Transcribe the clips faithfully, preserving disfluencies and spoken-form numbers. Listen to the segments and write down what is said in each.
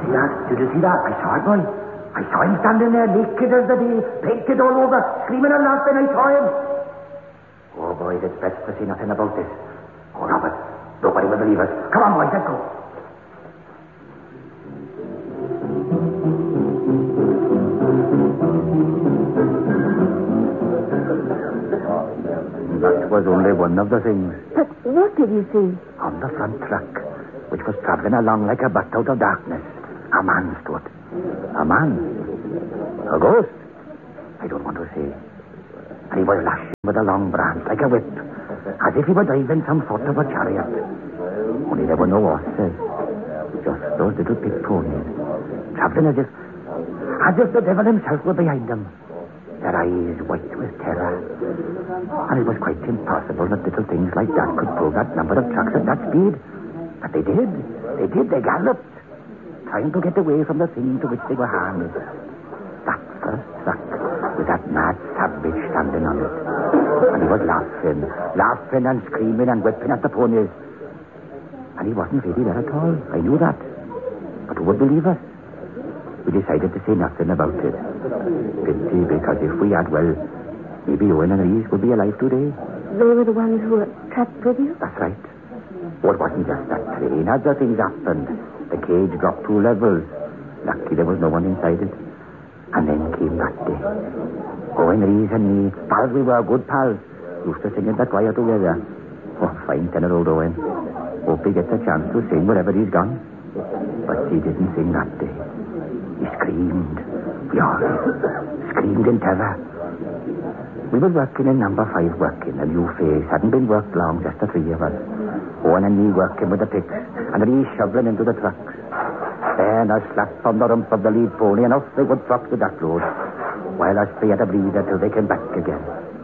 see that? Did you see that? I saw it, boy. I saw him standing there naked as the day, painted all over, screaming and laughing. I saw him. Oh, boys, it's best to see nothing about this. Oh, Robert, nobody will believe us. Come on, boys, let's go. That was only one of the things. But what did you see? On the front truck, which was travelling along like a bat out of darkness, a man stood. A man? A ghost? I don't want to say. And he was lashing with a long branch like a whip, as if he were driving some sort of a chariot. Only there were no horses, just those little pig ponies, travelling as if, as if the devil himself were behind them. Their eyes white with terror. And it was quite impossible that little things like that could pull that number of trucks at that speed. But they did. They did. They galloped, trying to get away from the thing to which they were harnessed. That first truck with that mad savage standing on it. And he was laughing, laughing and screaming and whipping at the ponies. And he wasn't really there at all. I knew that. But who would believe us? We decided to say nothing about it. Pity, because if we had, well, maybe Owen and Reese would be alive today. They were the ones who were trapped with you? That's right. Well, it wasn't just that train. Other things happened. The cage dropped two levels. Lucky there was no one inside it. And then came that day. Owen, Reese and me, pals we were, good pals, used to sing in the choir together. Oh, fine tenor old Owen. Hope he gets a chance to sing wherever he's gone. But he didn't sing that day. He screamed, furious, screamed in terror. We were working in number five working, a new phase. Hadn't been worked long, just the three of us. Owen and me working with the picks, and he shoveling into the trucks. Then a slap on the rump of the lead pony, and off they would truck with that load, while us three had a breather till they came back again.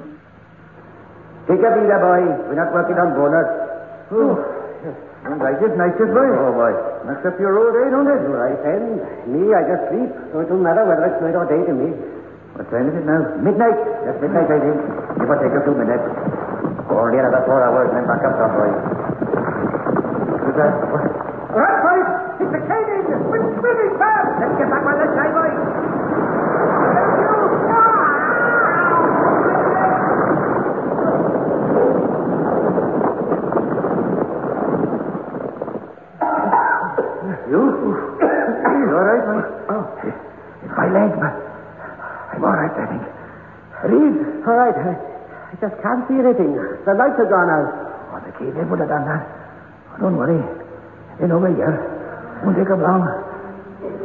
Take a breather, boy. We're not working on bonus. Oh. And I just nice as well. Oh, boy. Mess up your old day, don't it? Right, then. Me, I just sleep. So it don't matter whether it's night or day to me. What time is it now? Midnight. Yes, midnight, I think. It will take a few minutes. Only another four hours, then back up, some boy. Who's that? What? All right, boys. It's the cage. We're swimming fast. Let's get back on the side, boy. You? You all right, man? Oh. It's my leg, but I'm all right, I think. Reed? All right. I, I just can't see anything. The lights are gone out. Oh, the key, they would have done that. Oh, don't worry. They're over here. Won't take them long.